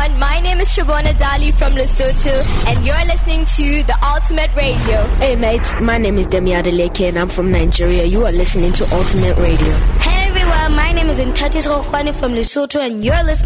everyone. My name is Shabona Dali from Lesotho, and you're listening to The Ultimate Radio. Hey mates, my name is Demi Adeleke, and I'm from Nigeria. You are listening to Ultimate Radio. Hey everyone, my name is Ntati Srokwani from Lesotho, and you're listening